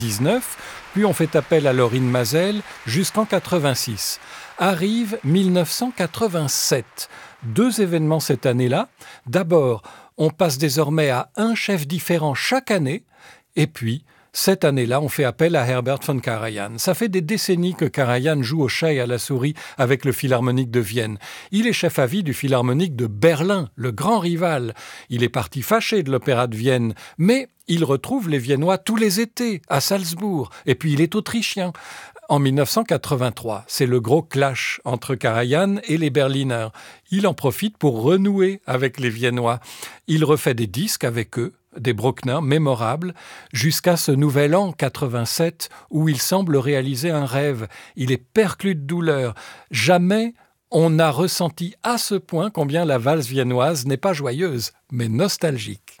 19, puis on fait appel à Laurine Mazel jusqu'en 86. Arrive 1987. 2 événements cette année-là. D'abord, on passe désormais à un chef différent chaque année, et puis, cette année-là, on fait appel à Herbert von Karajan. Ça fait des décennies que Karajan joue au chat et à la souris avec le Philharmonique de Vienne. Il est chef à vie du Philharmonique de Berlin, le grand rival. Il est parti fâché de l'Opéra de Vienne, mais il retrouve les Viennois tous les étés, à Salzbourg, et puis il est autrichien. En 1983, c'est le gros clash entre Karajan et les Berliners. Il en profite pour renouer avec les Viennois. Il refait des disques avec eux, des Bruckner mémorables, jusqu'à ce nouvel an 87 où il semble réaliser un rêve. Il est perclus de douleur. Jamais on n'a ressenti à ce point combien la valse viennoise n'est pas joyeuse, mais nostalgique.